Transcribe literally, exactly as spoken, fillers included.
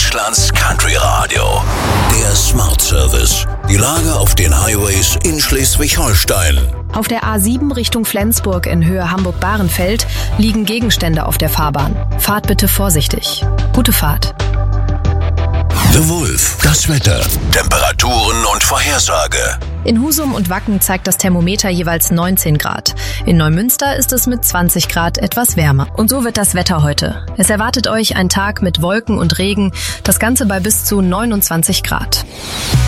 Deutschlands Country Radio. Der Smart Service. Die Lage auf den Highways in Schleswig-Holstein. Auf der A sieben Richtung Flensburg in Höhe Hamburg-Bahrenfeld liegen Gegenstände auf der Fahrbahn. Fahrt bitte vorsichtig. Gute Fahrt. The Wolf. Das Wetter, Temperaturen und Vorhersage. In Husum und Wacken zeigt das Thermometer jeweils neunzehn Grad. In Neumünster ist es mit zwanzig Grad etwas wärmer. Und so wird das Wetter heute. Es erwartet euch ein Tag mit Wolken und Regen, das Ganze bei bis zu neunundzwanzig Grad.